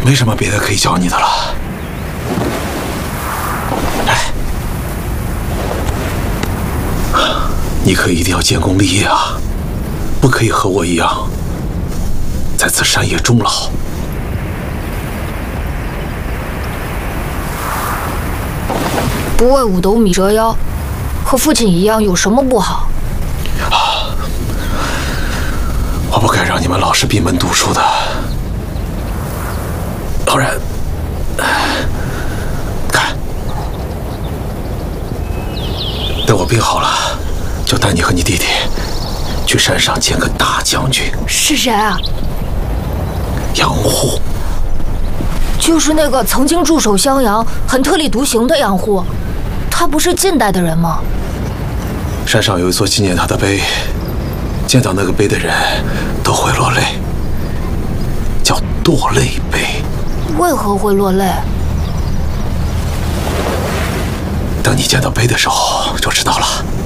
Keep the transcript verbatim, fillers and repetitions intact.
没什么别的可以教你的了。哎，你可一定要建功立业啊，不可以和我一样在此山野终老。 不为五斗米折腰，和父亲一样有什么不好？ 啊，我不该让你们老是闭门读书的。老人，看，等我病好了，就带你和你弟弟去山上见个大将军。 是谁啊？ 杨护。 就是那个曾经驻守襄阳、很特立独行的杨护。他不是近代的人吗？ 山上有一座纪念他的碑，见到那个碑的人都会落泪，叫堕泪碑。 为何会落泪？ 等你见到碑的时候就知道了。